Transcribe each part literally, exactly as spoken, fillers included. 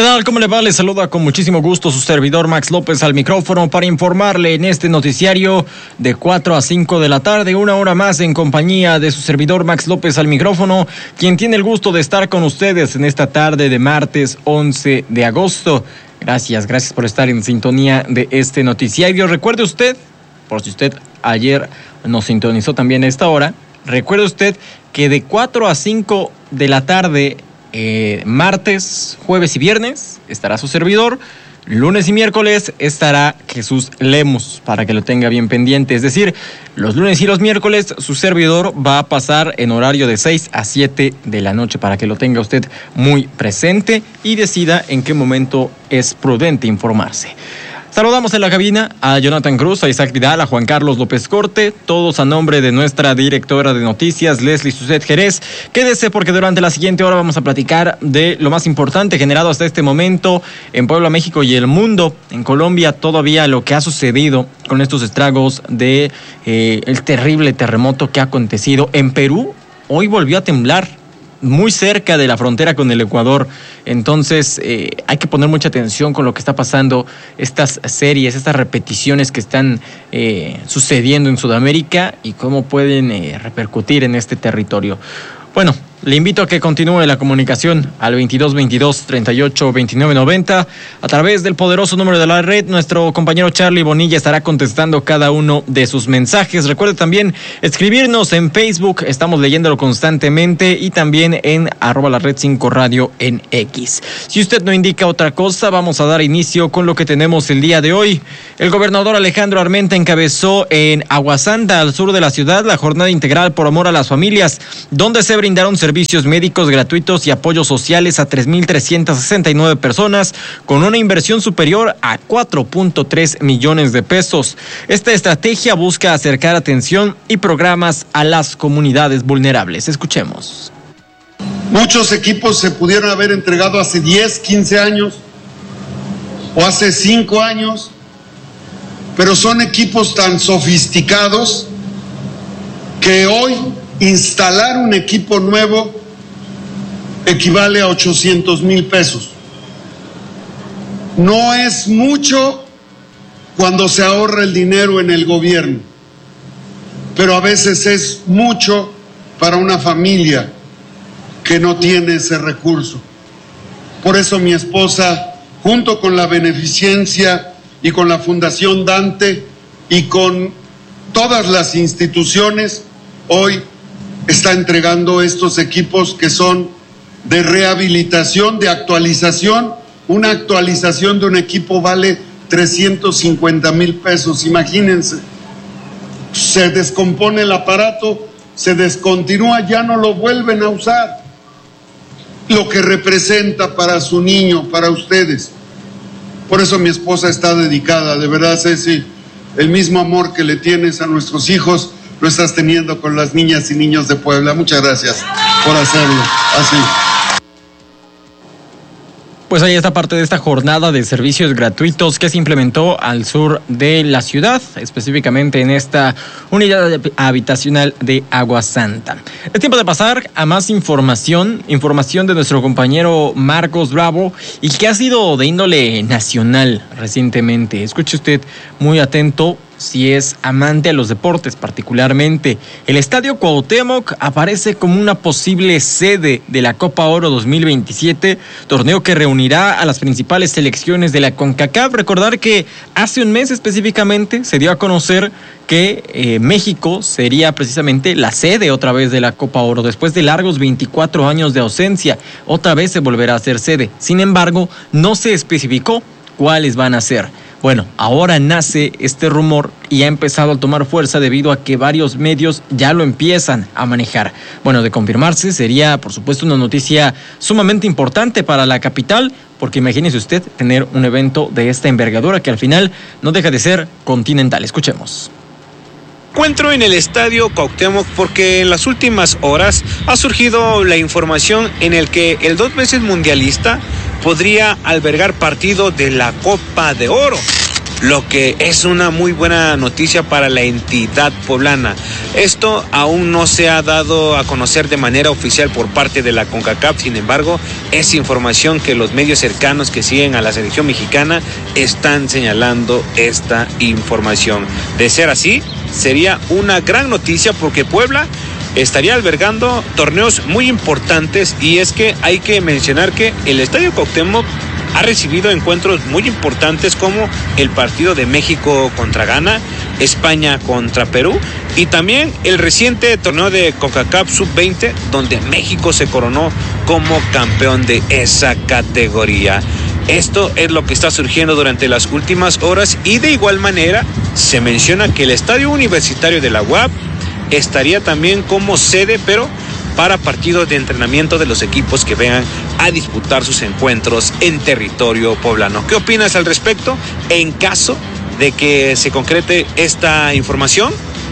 tal? ¿Cómo le va? Le saluda con muchísimo gusto su servidor Max López al micrófono para informarle en este noticiario de cuatro a cinco de la tarde, una hora más en compañía de su servidor Max López al micrófono, quien tiene el gusto de estar con ustedes en esta tarde de martes once de agosto. Gracias, gracias por estar en sintonía de este noticiario. Recuerde usted, por si usted ayer nos sintonizó también a esta hora, recuerde usted que de cuatro a cinco de la tarde, Eh, martes, jueves y viernes estará su servidor. Lunes y miércoles estará Jesús Lemus, para que lo tenga bien pendiente. Es decir, los lunes y los miércoles su servidor va a pasar en horario de seis a siete de la noche, para que lo tenga usted muy presente y decida en qué momento es prudente informarse. Saludamos en la cabina a Jonathan Cruz, a Isaac Vidal, a Juan Carlos López Corte, todos a nombre de nuestra directora de noticias, Leslie Suset Jerez. Quédese porque durante la siguiente hora vamos a platicar de lo más importante generado hasta este momento en Puebla, México y el mundo. En Colombia todavía lo que ha sucedido con estos estragos de eh, el terrible terremoto que ha acontecido en Perú. Hoy volvió a temblar muy cerca de la frontera con el Ecuador. Entonces eh, hay que poner mucha atención con lo que está pasando, estas series, estas repeticiones que están eh, sucediendo en Sudamérica y cómo pueden eh, repercutir en este territorio. Bueno, le invito a que continúe la comunicación al veintidós veintidós treinta y ocho veintinueve noventa. A través del poderoso número de la red, nuestro compañero Charlie Bonilla estará contestando cada uno de sus mensajes. Recuerde también escribirnos en Facebook, estamos leyéndolo constantemente, y también en arroba la red cinco radio en X. Si usted no indica otra cosa, vamos a dar inicio con lo que tenemos el día de hoy. El gobernador Alejandro Armenta encabezó en Aguasanta, al sur de la ciudad, la jornada integral por amor a las familias, donde se brindaron servicios servicios médicos gratuitos y apoyos sociales a tres mil trescientas sesenta y nueve personas con una inversión superior a cuatro punto tres millones de pesos. Esta estrategia busca acercar atención y programas a las comunidades vulnerables. Escuchemos. Muchos equipos se pudieron haber entregado hace diez, quince años o hace cinco años, pero son equipos tan sofisticados que hoy instalar un equipo nuevo equivale a ochocientos mil pesos. No es mucho cuando se ahorra el dinero en el gobierno, pero a veces es mucho para una familia que no tiene ese recurso. Por eso mi esposa, junto con la Beneficencia y con la Fundación Dante y con todas las instituciones, hoy está entregando estos equipos que son de rehabilitación, de actualización. Una actualización de un equipo vale trescientos cincuenta mil pesos, imagínense. Se descompone el aparato, se descontinúa, ya no lo vuelven a usar. Lo que representa para su niño, para ustedes. Por eso mi esposa está dedicada, de verdad, Ceci, el mismo amor que le tienes a nuestros hijos, lo estás teniendo con las niñas y niños de Puebla. Muchas gracias por hacerlo así. Pues ahí está parte de esta jornada de servicios gratuitos que se implementó al sur de la ciudad, específicamente en esta unidad habitacional de Aguasanta. Es tiempo de pasar a más información, información de nuestro compañero Marcos Bravo, y que ha sido de índole nacional recientemente. Escuche usted muy atento si es amante a los deportes particularmente. El Estadio Cuauhtémoc aparece como una posible sede de la Copa Oro dos mil veintisiete, torneo que reunirá a las principales selecciones de la CONCACAF. Recordar que hace un mes específicamente se dio a conocer que eh, México sería precisamente la sede otra vez de la Copa Oro. Después de largos veinticuatro años de ausencia, otra vez se volverá a ser sede. Sin embargo, no se especificó cuáles van a ser. Bueno, ahora nace este rumor y ha empezado a tomar fuerza debido a que varios medios ya lo empiezan a manejar. Bueno, de confirmarse sería, por supuesto, una noticia sumamente importante para la capital, porque imagínese usted tener un evento de esta envergadura que al final no deja de ser continental. Escuchemos. Encuentro en el Estadio Cuauhtémoc porque en las últimas horas ha surgido la información en el que el dos veces mundialista podría albergar partido de la Copa de Oro. lo que es una muy buena noticia para la entidad poblana. Esto aún no se ha dado a conocer de manera oficial por parte de la CONCACAF, sin embargo, es información que los medios cercanos que siguen a la selección mexicana están señalando esta información. De ser así, sería una gran noticia porque Puebla estaría albergando torneos muy importantes, y es que hay que mencionar que el Estadio Cuauhtémoc ha recibido encuentros muy importantes como el partido de México contra Ghana, España contra Perú y también el reciente torneo de CONCACAF sub veinte, donde México se coronó como campeón de esa categoría. Esto es lo que está surgiendo durante las últimas horas, y de igual manera se menciona que el Estadio Universitario de la U A P estaría también como sede, pero para partidos de entrenamiento de los equipos que vengan a disputar sus encuentros en territorio poblano. ¿Qué opinas al respecto en caso de que se concrete esta información?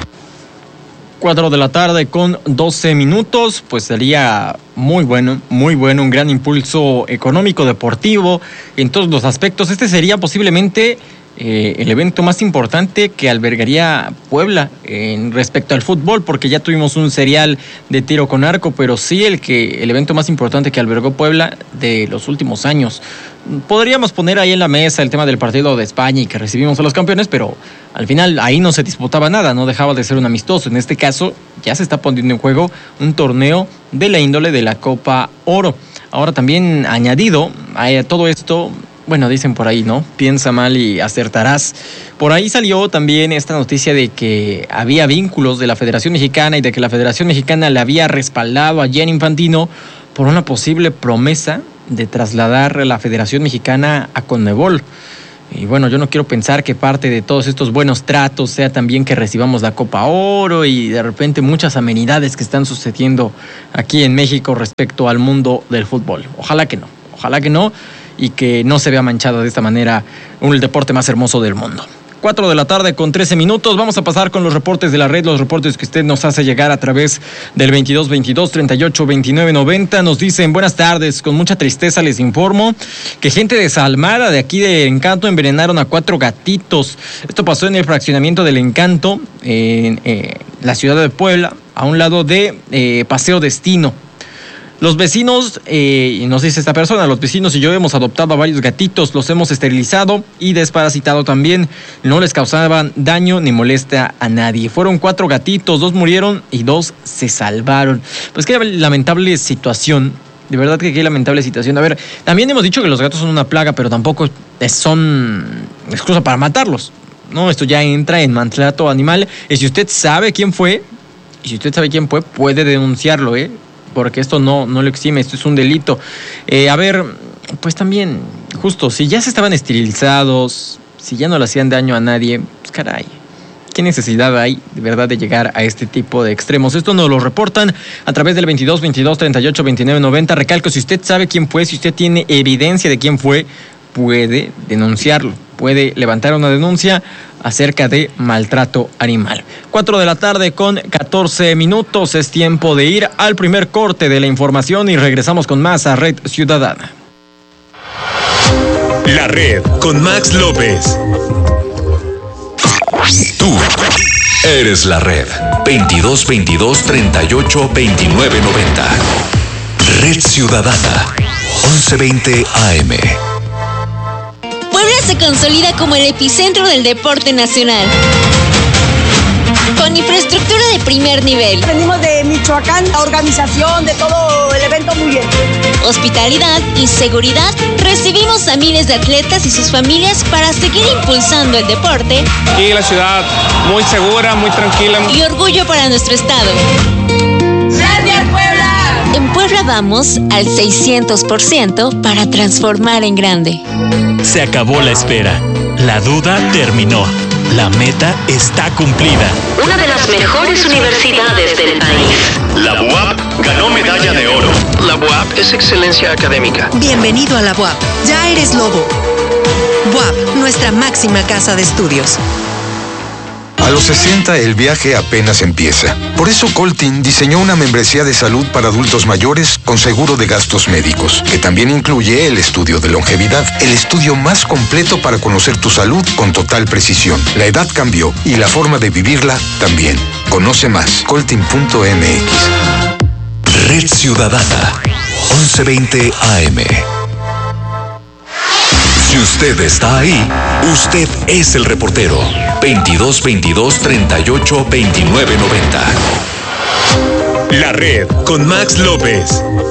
Cuatro de la tarde con doce minutos, pues sería muy bueno, muy bueno, un gran impulso económico, deportivo, en todos los aspectos. Este sería posiblemente Eh, el evento más importante que albergaría Puebla en respecto al fútbol, porque ya tuvimos un serial de tiro con arco, pero sí el que el evento más importante que albergó Puebla de los últimos años. Podríamos poner ahí en la mesa el tema del partido de España y que recibimos a los campeones, pero al final ahí no se disputaba nada, no dejaba de ser un amistoso. En este caso ya se está poniendo en juego un torneo de la índole de la Copa Oro. Ahora también añadido a todo esto, bueno, dicen por ahí, ¿no? Piensa mal y acertarás. Por ahí salió también esta noticia de que había vínculos de la Federación Mexicana y de que la Federación Mexicana le había respaldado a Gianni Infantino por una posible promesa de trasladar la Federación Mexicana a CONMEBOL. Y bueno, yo no quiero pensar que parte de todos estos buenos tratos sea también que recibamos la Copa Oro y de repente muchas amenidades que están sucediendo aquí en México respecto al mundo del fútbol. Ojalá que no, ojalá que no. Y que no se vea manchado de esta manera el deporte más hermoso del mundo. Cuatro de la tarde con trece minutos. Vamos a pasar con los reportes de la red, los reportes que usted nos hace llegar a través del veintidós veintidós treinta y ocho veintinueve noventa. Nos dicen: buenas tardes, con mucha tristeza les informo que gente desalmada de aquí de Encanto envenenaron a cuatro gatitos. Esto pasó en el fraccionamiento del Encanto, en eh, la ciudad de Puebla, a un lado de eh, Paseo Destino. Los vecinos, eh, nos dice esta persona, los vecinos y yo hemos adoptado a varios gatitos, los hemos esterilizado y desparasitado también. No les causaban daño ni molestia a nadie. Fueron cuatro gatitos, dos murieron y dos se salvaron. Pues qué lamentable situación, de verdad que qué lamentable situación. A ver, también hemos dicho que los gatos son una plaga, pero tampoco son excusa para matarlos. No, esto ya entra en maltrato animal. Y si usted sabe quién fue, y si usted sabe quién fue, puede denunciarlo, ¿eh? Porque esto no, no lo exime, esto es un delito. Eh, a ver, pues también, justo, si ya se estaban esterilizados, si ya no le hacían daño a nadie, pues caray, ¿qué necesidad hay de verdad de llegar a este tipo de extremos? Esto nos lo reportan a través del veintidós veintidós treinta y ocho veintinueve noventa. Recalco, si usted sabe quién fue, si usted tiene evidencia de quién fue, puede denunciarlo, puede levantar una denuncia acerca de maltrato animal. Cuatro de la tarde con catorce minutos, es tiempo de ir al primer corte de la información y regresamos con más a Red Ciudadana. La Red con Max López. Tú eres la Red. veintidós veintidós treinta y ocho veintinueve noventa. Red Ciudadana. once veinte A M. Puebla se consolida como el epicentro del deporte nacional. Con infraestructura de primer nivel. Venimos de Michoacán, la organización de todo el evento muy bien. Hospitalidad y seguridad. Recibimos a miles de atletas y sus familias para seguir impulsando el deporte. Aquí la ciudad muy segura, muy tranquila. Y orgullo para nuestro estado. ¡Gracias, Puebla! En Puebla vamos al seiscientos por ciento para transformar en grande. Se acabó la espera. La duda terminó. La meta está cumplida. Una de las mejores universidades del país. La U A P ganó medalla de oro. La U A P es excelencia académica. Bienvenido a la U A P. Ya eres lobo. U A P, nuestra máxima casa de estudios. A los sesenta el viaje apenas empieza. Por eso Coltin diseñó una membresía de salud para adultos mayores con seguro de gastos médicos, que también incluye el estudio de longevidad, el estudio más completo para conocer tu salud con total precisión. La edad cambió y la forma de vivirla también. Conoce más, coltin punto m x. Red Ciudadana, once veinte A M. Si usted está ahí, usted es el reportero. veintidós veintidós treinta y ocho veintinueve noventa. La Red con Max López.